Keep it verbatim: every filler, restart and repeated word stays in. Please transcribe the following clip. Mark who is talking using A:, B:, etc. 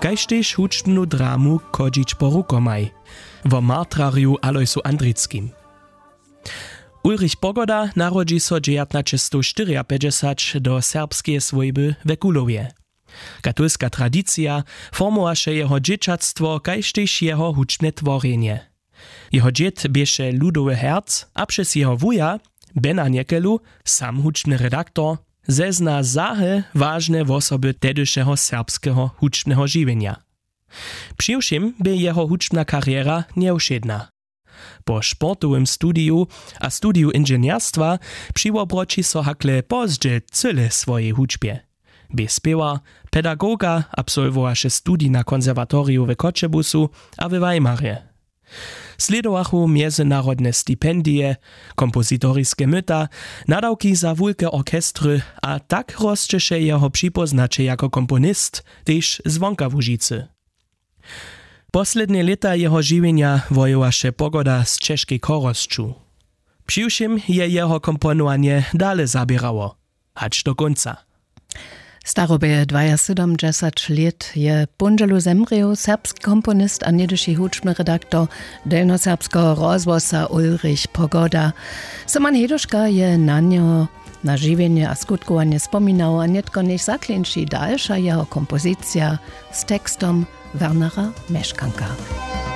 A: kaž tež hučbnu dramu Kodžič po rukomaj, wo martrarju Alojsu Andrickim. Ulrich Pogoda narodzi so devätnásť päťdesiatštyri do serbskie svojby we Kulowie. Katolska tradycja formowaše jeho dzieciactwo kaž tež jeho hučbne tworjenje. Jeho dziet bieše ludowy herc, a przez jeho wuja, Bena Niekelu, sam hučbny redaktor, zezna zahe ważne wosoby tedyšeho serbskeho hučbneho žiwienia. Přiwšim by jeho hučbna kariera nieušedna. Po sportowym studiu a studiu inżynierstwa přiwobroči so hakle pozdźe cyle swojej hučbie. By spěwa, pedagoga absolwowaše studii na konserwatoriu w Kotzebusu a w Weimarje. Sledowachu międzynarodne stipendie, kompozytorskie myta, nadawki za wulke orkestry, a tak rozczesze jeho připoznacze jako komponist, też zwonka Łužicy. Poslednie lata jeho žiwienia wojowaše Pogoda z Czeszkiej Korosczu. Přiwšim je jeho komponowanie dale zabierało, hać do końca.
B: Starobie sedemdesiat let je Bunželu zemrel serbski komponist a niedyši hučbny redaktor delnoserbskiego rozwosa Ulrich Pogoda. Simon Heduška je na njo na žiwienie a skutkowanie spominał, a netko niech zaklinči dalsza jeho kompozycja z tekstom Wernera Meszkanka.